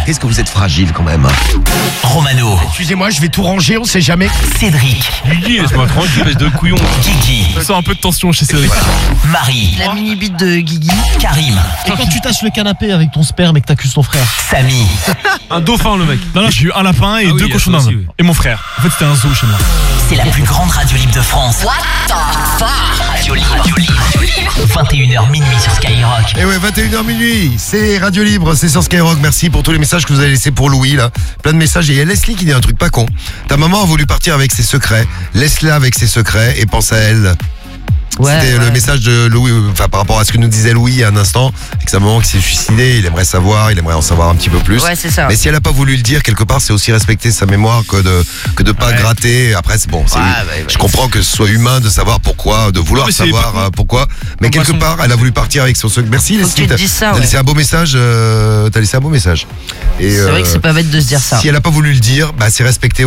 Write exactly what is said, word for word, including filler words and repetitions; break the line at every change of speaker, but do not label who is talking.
Qu'est-ce que vous êtes fragile quand même.
Romano.
Excusez-moi, je vais tout ranger, on sait jamais.
Cédric.
Guigui, laisse-moi tranquille, espèce de couillon.
Guigui.
Je sens un peu de tension chez Cédric.
Marie.
La mini-bite de Guigui.
Karim.
Et quand tu tâches le canapé avec ton sperme et que t'accuses ton frère.
Samy.
Un dauphin, le mec.
Non, non, j'ai eu un lapin et
Ah oui,
deux
il y a
cochons
ça aussi,
d'Inde.
oui.
Et mon frère. En fait, c'était un zoo chez moi.
C'est la plus grande radio libre de France. What the fuck? Radio libre. Radio libre. vingt et une heures minuit sur Skyrock.
Et ouais, vingt et une heures minuit, c'est Radio Libre, c'est sur Skyrock. Merci pour tous les messages que vous avez laissés pour Louis là. Plein de messages. Et il y a Leslie qui dit un truc pas con. Ta maman a voulu partir avec ses secrets. Laisse-la avec ses secrets et pense à elle.
Ouais,
C'était
ouais.
le message de Louis, enfin par rapport à ce que nous disait Louis il y a un instant, avec sa maman qui s'est suicidée, il aimerait savoir, il aimerait en savoir un petit peu plus.
Ouais, c'est ça.
Mais si elle a pas voulu le dire, quelque part, c'est aussi respecter sa mémoire que de que de pas
Ouais.
gratter. Après, c'est bon. c'est-
Ouais, ouais, ouais.
je comprends que ce soit humain de savoir pourquoi, de vouloir
Non, mais c'est
savoir
pas-
euh, pourquoi. Mais
On
quelque
voit son-
part, elle a voulu partir avec son secret. Merci
Faut que
Leslie.
tu te
T'as
dises ça,
t'as
ouais.
laissé un beau message. Euh, t'as laissé un beau message. Et
C'est vrai
euh,
que c'est pas bête de se dire ça.
si elle a pas voulu le dire, bah c'est respecter